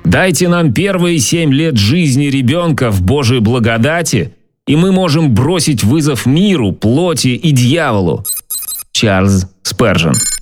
Дайте нам первые 7 лет жизни ребенка в Божьей благодати, и мы можем бросить вызов миру, плоти и дьяволу. Чарльз Спержен.